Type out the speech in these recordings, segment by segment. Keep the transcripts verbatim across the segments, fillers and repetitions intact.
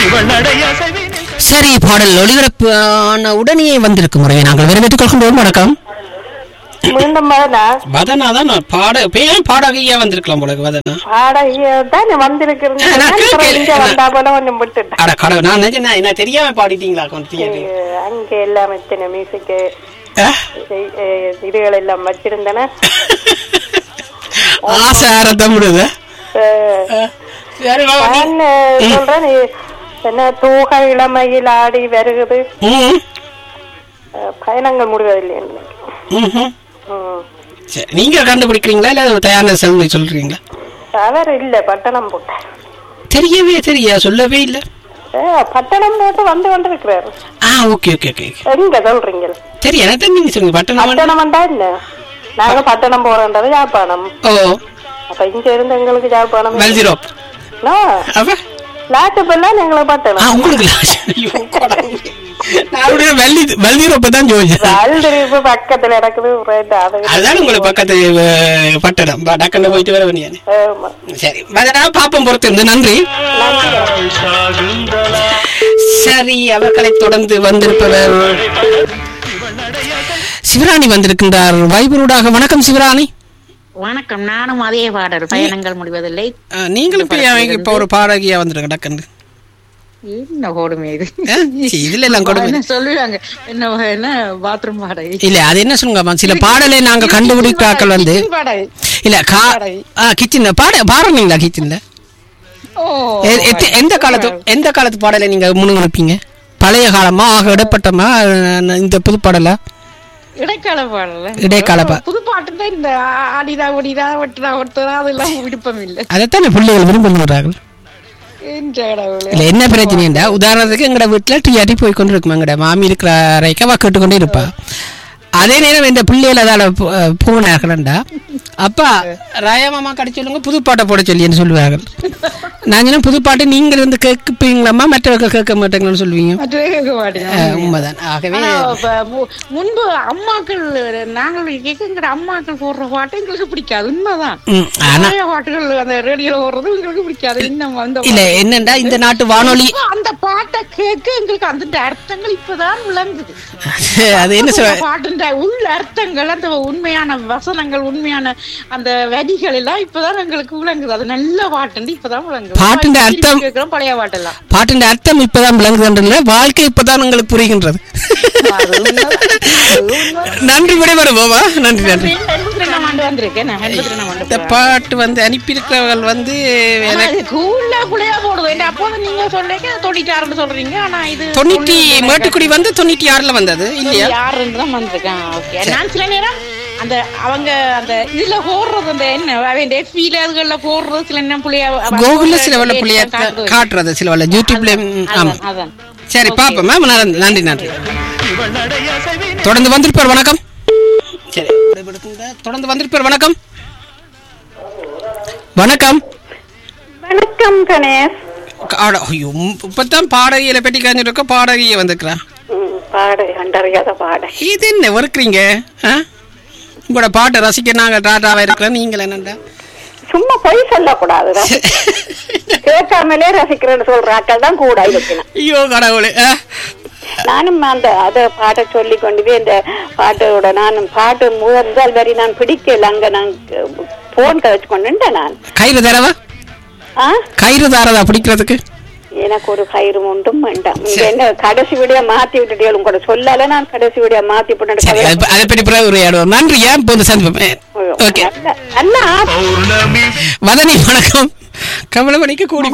சரி, பாடல் ஒளிபரப்பான உடனே வந்திருக்கும் முறையை நாங்கள் வரவேற்றுக் கொள்கின்றோம். வணக்கம். மீண்டும் வதனா தான் பாட பேன் பாடகையா வந்திருக்கலாம் போல. வதனா பாடகியதான் வந்திருக்கிறேன். நான் நினைச்சேன் என்ன தெரியாம பாடிட்டீங்களா? அங்க எல்லாம் எத்தனை மியூசிக் இதுகள் எல்லாம் வச்சிருந்தன. ஆசை ஆரத்தம் விடுது. சொல்றேன் என்ன தூக இளமையில் ஆடி வருகுது, பயணங்கள் முடிவதில்லை. நீங்க கண்டுபிடிக்கிறீங்களா இல்ல தயார் செல்வி சொல்றீங்களா? அவர் இல்ல பட்டணம் போட்ட தெரியவே தெரியா சொல்லவே இல்ல. பட்டணம் போட்டு வந்து கொண்டிருக்கிறாரு. ஆ ஓகே ஓகே ஓகே. எங்க சொல்றீங்க? தெரிய எனக்கு நீங்க சொல்லுங்க. பட்டணம் பட்டணம் வந்தா என்ன? நாங்க பட்டணம் போறோன்றது யாழ்ப்பாணம். ஓ அப்ப இங்க இருந்து எங்களுக்கு யாழ்ப்பாணம் வல்திரோ லாட்டுப்பெல்லாம் எங்களுக்கு பட்டணம். உங்களுக்கு பக்கத்துல நடக்குது. அதான் உங்களுக்கு பக்கத்து பட்டணம் டக்குன்னு போயிட்டு வர வேண்டிய. சரி பாப்பம் பொறுத்து இருந்து நன்றி. சரி, அவர்களை தொடர்ந்து வந்திருப்பவர் சிவராணி வந்திருக்கின்றார் வைபரூடாக. வணக்கம் சிவராணி. வணக்கம். நானும் அதே பாடல் பயணங்கள் முடிவதில்லை. நீங்களும் இப்ப ஒரு பாடகியா வந்துருங்க டக்குன்னு. என்ன கொடுமை இது? இதுல எல்லாம் கொடுமை சொல்லுவாங்க. என்ன என்ன பாத்ரூம் பாடகி இல்ல, அது என்ன சொல்லுங்க, சில பாடலை நாங்க கண்டுபிடிக்காக்கள் வந்து இல்ல கிச்சன் பாட பாடுறீங்களா? கிச்சன்ல எந்த காலத்து எந்த காலத்து பாடலை நீங்க முன்னுரைப்பீங்க? பழைய காலமா, ஆக இடப்பட்டமா, இந்த புது பாடலா? இடைக்கால பாடல. இடைக்கால புது பாட்டு இந்த ஆடிதா ஒடிதா ஒட்டுதா ஒட்டுதா அதெல்லாம் விருப்பம் இல்லை. அதைத்தானே பிள்ளைகள் விரும்புகிறார்கள். இல்ல என்ன பிரச்சனைடா, உதாரணத்துக்கு எங்கட வீட்டுல டிஆர்டி போய் கொண்டு இருக்கும். எங்கட மாமி இருக்கிற அறைக்கவா கேட்டுக்கொண்டே இருப்பா. அதே நேரம் இந்த பிள்ளைகள் அதால போனார்கள்டா, அப்பா ராயமாமா கடிச்சு சொல்லுங்க புதுப்பாட்டை போட சொல்லி சொல்லுவார்கள். நான் சொன்ன புதுப்பாட்டு நீங்கள் வந்து கேட்பீங்களாம்மா, மற்றவர்கள் கேட்க மாட்டாங்கன்னு சொல்லுவீங்க. உண்மைதான். ஆகவே முன்பு அம்மாக்கள் நாங்கள் கேட்கிற அம்மாக்கள் போடுற பாட்டு எங்களுக்கு பிடிக்காது. உண்மைதான். பாட்டுகள் அந்த ரேடியோல போடுறது எங்களுக்கு பிடிக்காது. இன்னும் வந்து இல்ல என்னண்டா இந்த நாட்டு வானொலி அந்த பாட்டை கேட்க எங்களுக்கு அந்த அர்த்தங்கள் இப்பதான் விளங்குது. அது என்ன சொல்ல பாட்டு உள்ள அர்த்தங்கள், அந்த உண்மையான வசனங்கள், உண்மையான அந்த வரிகள் எல்லாம் இப்பதான் எங்களுக்கு விளங்குது. அது நல்ல பாட்டு இப்பதான் விளங்குது. பாட்டின் அர்த்தம் பழைய பாட்டெல்லாம் பாட்டின் அர்த்தம் இப்பதான் விளங்குகின்றன. வாழ்க்கை இப்பதான் உங்களுக்கு புரிகின்றது. நன்றி விடைபெறுவோமா? நன்றி நன்றி. இந்த பாட்டு வந்து அனுப்பியிருக்கிறவர்கள் வந்து தொண்ணூற்றி மேட்டுக்குடி வந்து தொண்ணூற்றி ஆறுல வந்தது இல்லையா? நான் சில நேரம் அந்த அவங்க அந்த இதுல போடுறது அந்த என்ன அதுகள்ல போடுறது சில நேரம் புள்ளியா கூகுள்ல சில வல்ல புள்ளியா காட்டுறது, சில வல்ல யூடியூப்ல. ஆமா சரி பாப்போம். நன்றி நன்றி. தொடர்ந்து வந்திருப்பார். வணக்கம். சரி தொடர்ந்து வந்திருப்பார். வணக்கம் வணக்கம் வணக்கம் கணேஷ். ஐயோ இப்பதான் பாடகியில பெட்டி காஞ்சிட்டு இருக்க பாடகிய வந்திருக்கிறா. இது என்ன வறுக்கிறீங்க? உங்களோட பாட்டை ரசிக்க நாங்க டாட்டாவா இருக்கிறோம். நீங்கள் என்னண்டா சும்மா போய் சொல்லக்கூடாது. கேட்காமலே ரசிக்கிறேன்னு சொல்றாக்கள் தான் கூட இருக்கணும். ஐயோ கடவுளே. நானும் அந்த அத பாட்டை சொல்லி கொண்டு இந்த பாட்டோட நானும் பாட்டு முதல் வரி நான் பிடிக்கல. அங்க நான் போன் கழிச்சு கொண்டுட்டேன். நான் கயிறு தரவா கயிறு தாரதா பிடிக்கிறதுக்கு எனக்கு ஒரு கயிறு ஒன்றும் வேண்டாம். என்ன கடைசி விடியா மாத்தி விட்டுட்டேன் கூட சொல்லல. நான் கடைசி விடியா மாத்தி போட்டேன். அதை பற்றி பிறகு உரையாடுவோம். நன்றி. ஏன் போது சந்திப்பேன். வதனி வணக்கம். கமலமணிக்கு கூடி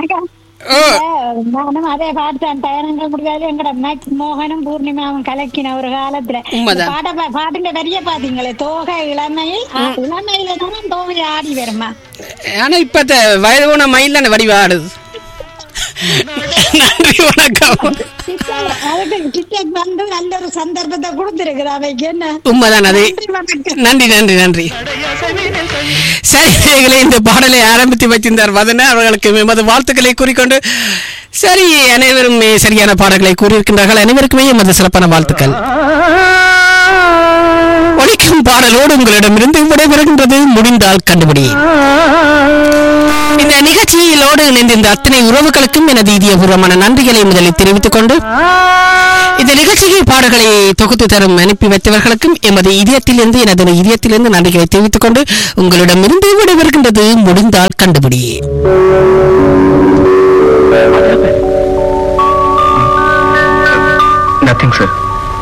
நானும் அதே பாட்டுதான். பயணங்கள் முடியாது. எங்கட மோகனும் பூர்ணிமாவும் கலக்கின ஒரு காலத்துல பாட்டுல வரிய பாத்தீங்களே, தோகை இளமையில் இளமையில தான் தோகை ஆடி வருமா. ஆனா இப்ப வயது மயில் வடிவ ஆடுது. நன்றி வணக்கம். வந்து நல்ல ஒரு சந்தர்ப்பத்தை கொடுத்திருக்கிற அவைக்கு என்ன உண்மைதான். அது நன்றி நன்றி நன்றி. சரி, இந்த பாடலை ஆரம்பித்து வைத்திருந்தார் வதன அவர்களுக்கு எமது வாழ்த்துக்களை கூறிக்கொண்டு, சரி அனைவரும் சரியான பாடல்களை கூறியிருக்கின்றார்கள். அனைவருக்குமே எமது சிறப்பான வாழ்த்துக்கள். ஒலிக்கும் பாடலோடு உங்களிடமிருந்து விடைபெறுகின்றது முடிந்தால் கண்டுபிடி. இந்த நிகழ்ச்சியிலோடு இணைந்திருந்த அத்தனை உறவுகளுக்கும் எனது இதயபூர்வமான நன்றிகளை முதலில் தெரிவித்துக் கொண்டு இந்த நிகழ்ச்சியை பாடல்களை தொகுத்து தரும் அனுப்பி வைத்தவர்களுக்கும் எமது இதயத்திலிருந்து எனது இதயத்திலிருந்து நன்றிகளை தெரிவித்துக் கொண்டு உங்களிடமிருந்து விடைபெறுகின்றது முடிந்தால் கண்டுபிடி.